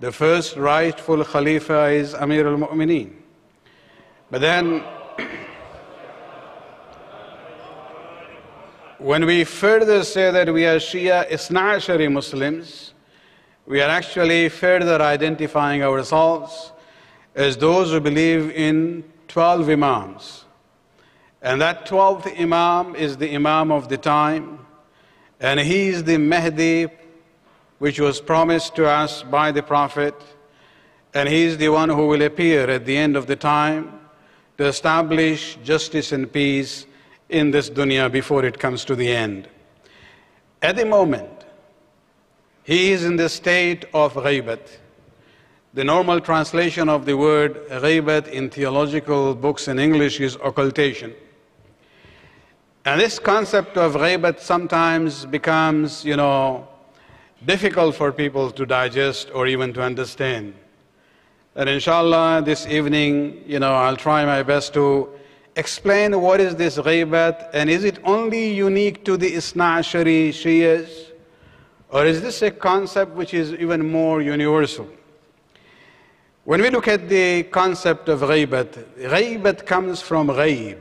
The first rightful Khalifa is Amir al-Mu'mineen. But then, when we further say that we are Shia Isna Ashari Muslims, we are actually further identifying ourselves as those who believe in 12 Imams. And that 12th Imam is the Imam of the time, and he is the Mahdi which was promised to us by the Prophet, and he is the one who will appear at the end of the time to establish justice and peace in this dunya before it comes to the end. At the moment, he is in the state of ghaibat. The normal translation of the word ghaibat in theological books in English is occultation. And this concept of ghaibat sometimes becomes, difficult for people to digest or even to understand. And inshallah, this evening, I'll try my best to explain what is this ghaibat, and is it only unique to the Isna Ashari Shias, or is this a concept which is even more universal? When we look at the concept of ghaibat comes from ghaib.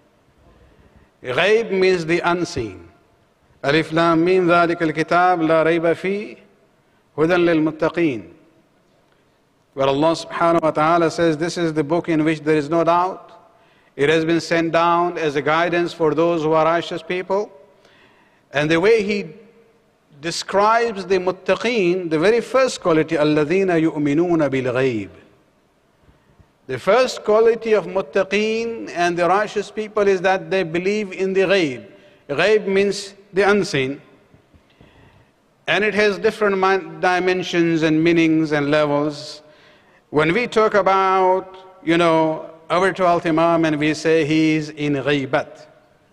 Ghaib means the unseen. Alif Lam Mim ذَلِكَ الْكِتَابِ لَا رَيْبَ فِيهِ هُدًى لِلْمُتَّقِينَ. Where Allah subhanahu wa ta'ala says, this is the book in which there is no doubt. It has been sent down as a guidance for those who are righteous people. And the way He describes the muttaqeen, the very first quality, الَّذِينَ يُؤْمِنُونَ بِالْغَيْبِ. The first quality of muttaqeen and the righteous people is that they believe in the ghaib. Ghaib means the unseen. And it has different dimensions and meanings and levels. When we talk about, our 12th Imam and we say he is in ghaibat,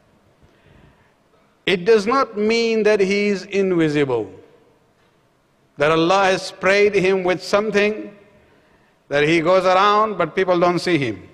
it does not mean that he is invisible, that Allah has sprayed him with something, that he goes around but people don't see him.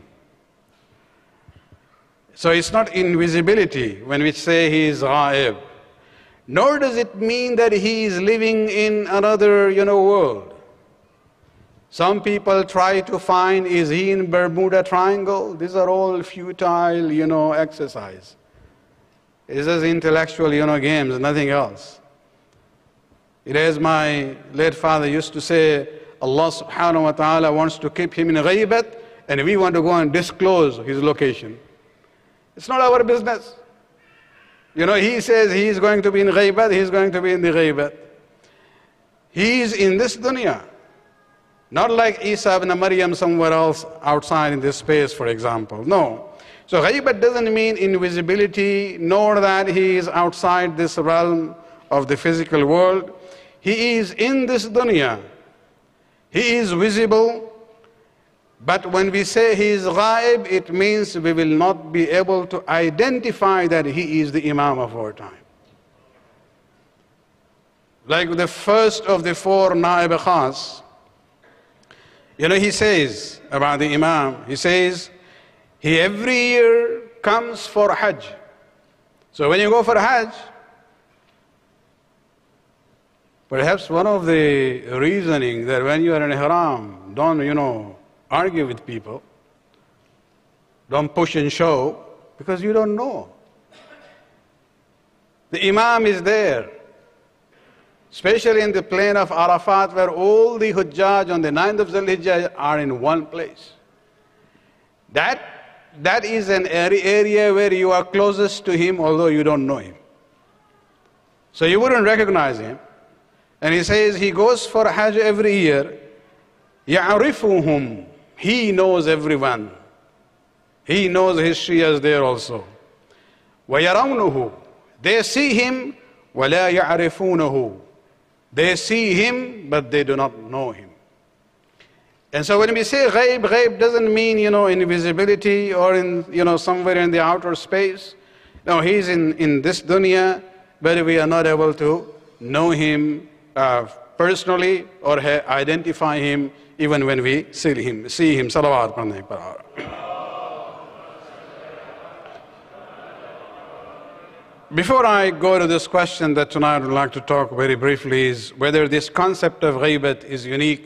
So it's not invisibility when we say he is ghaib. Nor does it mean that he is living in another, world. Some people try to find, is he in Bermuda Triangle? These are all futile, exercise. It's just intellectual, games, nothing else. It is my late father used to say, Allah subhanahu wa ta'ala wants to keep him in ghaibat, and we want to go and disclose his location. It's not our business. He says he is going to be in ghaibat, he is going to be in the ghaibat. He is in this dunya. Not like Isa ibn Maryam somewhere else outside in this space, for example. No. So ghaibat doesn't mean invisibility, nor that he is outside this realm of the physical world. He is in this dunya. He is visible. But when we say he is ghaib, it means we will not be able to identify that he is the Imam of our time. Like the first of the 4 Naib Khas, he says about the Imam, he says, he every year comes for Hajj. So when you go for Hajj, perhaps one of the reasoning that when you are in Ihram, don't, argue with people, don't push and show, because you don't know. The Imam is there, especially in the plain of Arafat, where all the Hujjaj on the 9th of Dhul-Hijjah are in one place. That is an area where you are closest to him, although you don't know him. So you wouldn't recognize him. And he says he goes for Hajj every year. يَعْرِفُهُمْ. He knows everyone. He knows his Shias there also. وَيَرَوْنُهُ. They see him. وَلَا يَعْرِفُونَهُ. They see him, but they do not know him. And so when we say ghaib doesn't mean, invisibility or in, somewhere in the outer space. No, he's in this dunya, but we are not able to know him personally or identify him even when we see him. Salawat padhne par. Before I go to this question that tonight I would like to talk very briefly is whether this concept of ghaibat is unique